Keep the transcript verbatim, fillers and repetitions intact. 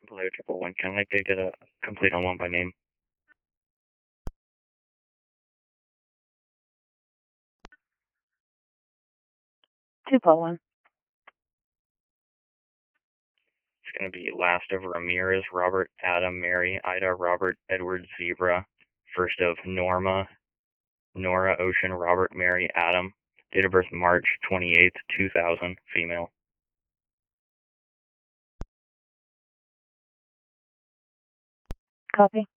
Player triple one, can I get a complete on one by name? Two Paul one. It's going to be last of Ramirez, Robert, Adam, Mary, Ida, Robert, Edward, Zebra. First of Norma, Nora, Ocean, Robert, Mary, Adam. Date of birth March twenty-eighth, two thousand, female. Copy.